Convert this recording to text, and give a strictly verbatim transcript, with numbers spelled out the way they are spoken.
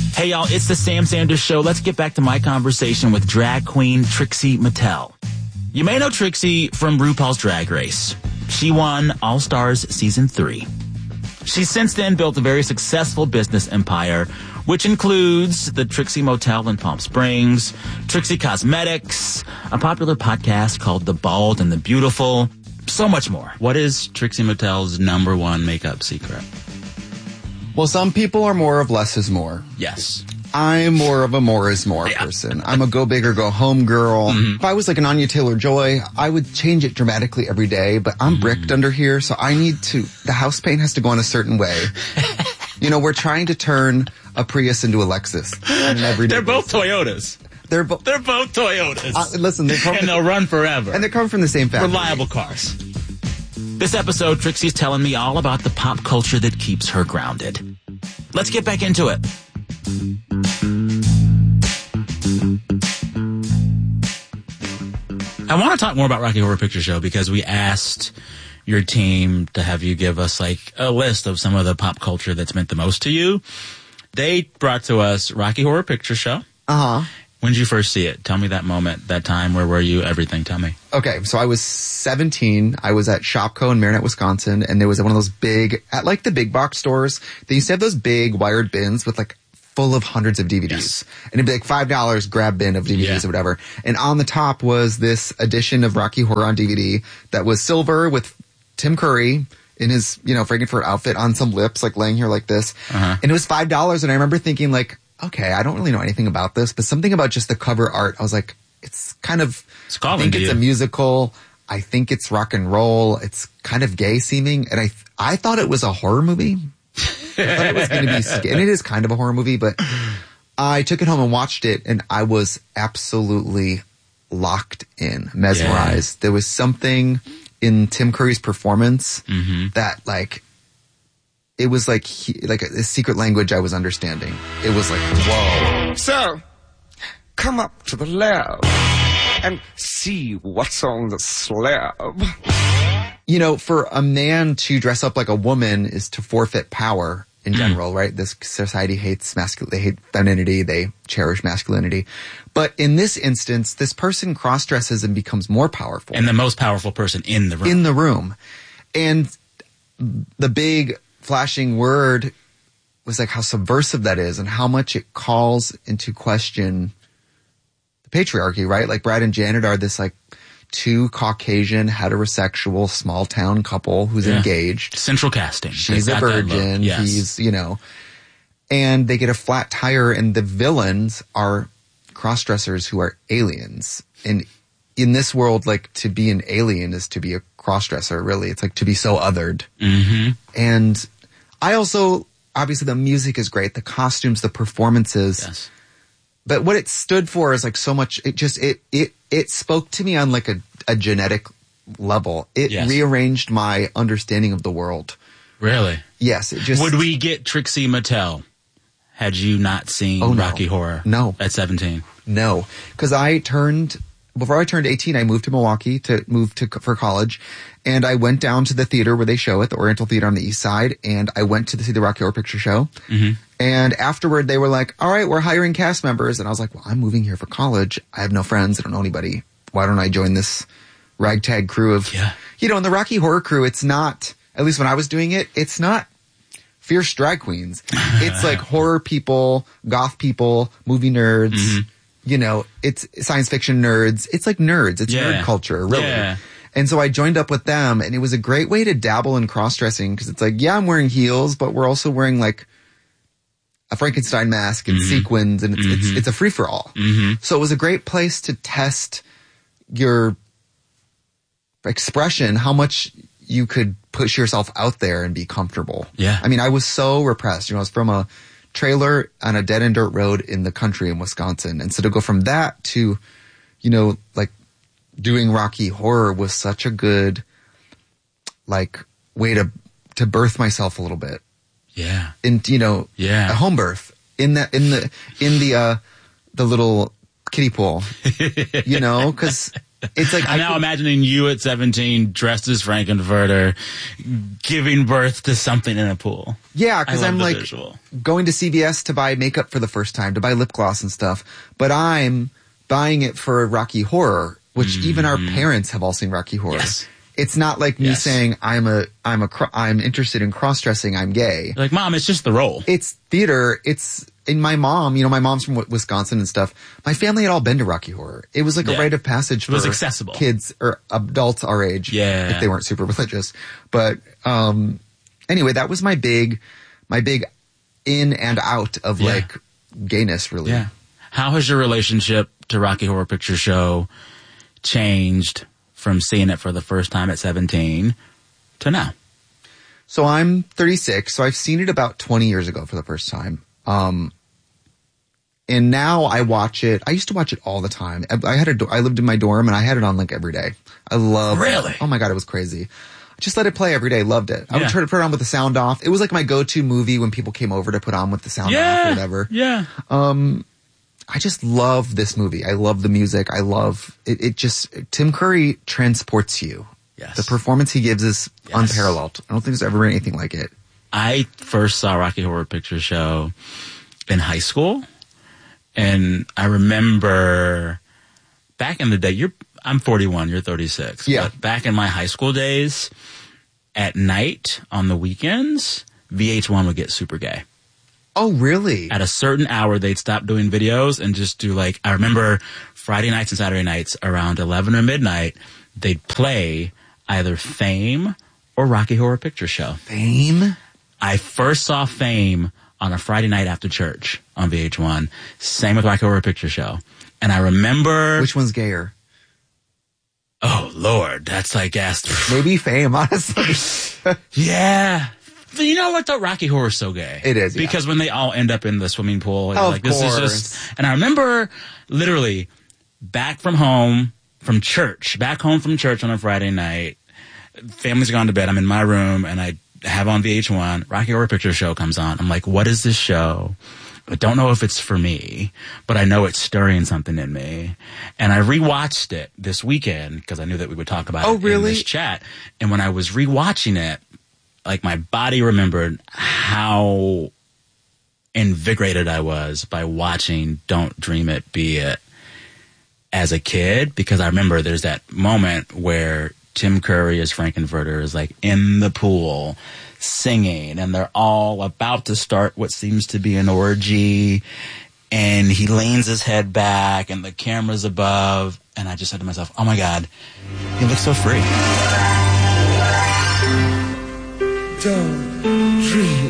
Hey, y'all, it's the Sam Sanders Show. Let's get back to my conversation with drag queen Trixie Mattel. You may know Trixie from RuPaul's Drag Race. She won All Stars Season three. She's since then built a very successful business empire, which includes the Trixie Motel in Palm Springs, Trixie Cosmetics, a popular podcast called The Bald and the Beautiful, so much more. What is Trixie Mattel's number one makeup secret? Well, some people are more of less is more. Yes. I'm more of a more is more Yeah. person. I'm a go big or go home girl. Mm-hmm. If I was like an Anya Taylor-Joy, I would change it dramatically every day, but I'm mm-hmm. bricked under here, so I need to, the house paint has to go in a certain way. You know, we're trying to turn a Prius into a Lexus. They're both Toyotas. They're, bo- They're both Toyotas. Uh, listen, they come and they'll run forever. And they come from the same family. Reliable cars. This episode, Trixie's telling me all about the pop culture that keeps her grounded. Let's get back into it. I want to talk more about Rocky Horror Picture Show because we asked your team to have you give us like a list of some of the pop culture that's meant the most to you. They brought to us Rocky Horror Picture Show. Uh-huh. When did you first see it? Tell me that moment, that time. Where were you? Everything. Tell me. Okay, so I was seventeen. I was at Shopko in Marinette, Wisconsin, and there was one of those big, at like the big box stores, they used to have those big wired bins with like full of hundreds of D V Ds. Yes. And it'd be like five dollars grab bin of D V Ds yeah. or whatever. And on the top was this edition of Rocky Horror on D V D that was silver with Tim Curry in his, you know, Frankenfurt outfit on some lips, like laying here like this. Uh-huh. And it was five dollars. And I remember thinking like, okay, I don't really know anything about this, but something about just the cover art, I was like, it's kind of, it's calling I think to it's you. a musical. I think it's rock and roll. It's kind of gay seeming. And I, I thought it was a horror movie. I thought it was going to be scary. And it is kind of a horror movie, but I took it home and watched it and I was absolutely locked in, mesmerized. Yeah. There was something in Tim Curry's performance mm-hmm. that like, it was like, he, like a, a secret language I was understanding. It was like, whoa. So, come up to the lab and see what's on the slab. You know, for a man to dress up like a woman is to forfeit power in general, right? This society hates masculinity, they hate femininity, they cherish masculinity. But in this instance, this person cross-dresses and becomes more powerful. And the most powerful person in the room. In the room. And the big flashing word was like how subversive that is and how much it calls into question the patriarchy, right? Like Brad and Janet are this like two Caucasian heterosexual small town couple who's yeah. engaged. Central casting. She's a virgin. Yes. He's, you know, and they get a flat tire and the villains are cross-dressers who are aliens. And in this world, like to be an alien is to be a cross-dresser, really. It's like to be so othered. Mm-hmm. And I also, obviously the music is great, the costumes, the performances. Yes. But what it stood for is like so much, it just, it, it, it spoke to me on like a, a genetic level. It yes. rearranged my understanding of the world. Really? Yes. It just. Would we get Trixie Mattel had you not seen oh, no. Rocky Horror? No. At seventeen? No. Because I turned, before I turned eighteen, I moved to Milwaukee to move to, for college. And I went down to the theater where they show it, the Oriental Theater on the East Side. And I went to see the Rocky Horror Picture Show. Mm-hmm. And afterward, they were like, all right, we're hiring cast members. And I was like, well, I'm moving here for college. I have no friends. I don't know anybody. Why don't I join this ragtag crew of, yeah. you know, in the Rocky Horror crew, it's not, at least when I was doing it, it's not fierce drag queens. It's like horror people, goth people, movie nerds, mm-hmm. you know, it's science fiction nerds. It's like nerds. It's yeah. nerd culture, really. Yeah. And so I joined up with them and it was a great way to dabble in cross-dressing because it's like, yeah, I'm wearing heels, but we're also wearing like a Frankenstein mask and mm-hmm. sequins and it's, mm-hmm. it's, it's a free-for-all. Mm-hmm. So it was a great place to test your expression, how much you could push yourself out there and be comfortable. Yeah. I mean, I was so repressed. You know, I was from a trailer on a dead-end dirt road in the country in Wisconsin. And so to go from that to, you know, like doing Rocky Horror was such a good, like, way to to birth myself a little bit. Yeah. In, you know, yeah. a home birth in that, in the, in the, uh, the little kiddie pool, you know, cause it's like I'm I now could- imagining you at seventeen, dressed as Frankenfurter, giving birth to something in a pool. yeah, because I love I'm the like visual. going to C V S to buy makeup for the first time, to buy lip gloss and stuff. But I'm buying it for Rocky Horror, which even our parents have all seen Rocky Horror. Yes. It's not like me Yes. saying I'm a I'm a cro- I'm interested in cross dressing. I'm gay. You're like, Mom, it's just the role. It's theater. It's in my mom. You know, my mom's from Wi- Wisconsin and stuff. My family had all been to Rocky Horror. It was like Yeah. a rite of passage for was accessible. kids or adults our age. Yeah. if they weren't super religious. But um, anyway, that was my big my big in and out of Yeah. like gayness. Really. Yeah. How has your relationship to Rocky Horror Picture Show changed from seeing it for the first time at seventeen to now? So I'm thirty-six, so I've seen it about twenty years ago for the first time. Um, and now I watch it. I used to watch it all the time. I, I had a, do- I lived in my dorm and I had it on like every day. I love Really? Oh my God, it was crazy. I just let it play every day. Loved it. I Yeah. would try to put it on with the sound off. It was like my go-to movie when people came over to put on with the sound off or whatever. Yeah. I just love this movie. I love the music. I love it. It just, Tim Curry transports you. Yes. The performance he gives is Yes. unparalleled. I don't think there's ever been anything like it. I first saw Rocky Horror Picture Show in high school, and I remember back in the day. You're I'm forty-one. You're thirty-six. Yeah. But back in my high school days, at night on the weekends, V H one would get super gay. Oh, really? At a certain hour, they'd stop doing videos and just do like, I remember Friday nights and Saturday nights around eleven or midnight, they'd play either Fame or Rocky Horror Picture Show. Fame? I first saw Fame on a Friday night after church on V H one. Same with Rocky Horror Picture Show. And I remember, Which one's gayer? oh Lord, that's like asked. Maybe Fame, honestly. Yeah. But you know what though? Rocky Horror is so gay. It is, yeah. Because when they all end up in the swimming pool, you're Of like, this is course. just, and I remember literally back from home, from church, back home from church on a Friday night, family's gone to bed, I'm in my room and I have on V H one, Rocky Horror Picture Show comes on. I'm like, what is this show? I don't know if it's for me, but I know it's stirring something in me. And I rewatched it this weekend because I knew that we would talk about Oh, it in really? this chat. And when I was rewatching it, like my body remembered how invigorated I was by watching Don't Dream It, Be It as a kid, because I remember there's that moment where Tim Curry as Frankenfurter is like in the pool singing and they're all about to start what seems to be an orgy, and he leans his head back and the camera's above, and I just said to myself, oh my God, he looks so free. Don't dream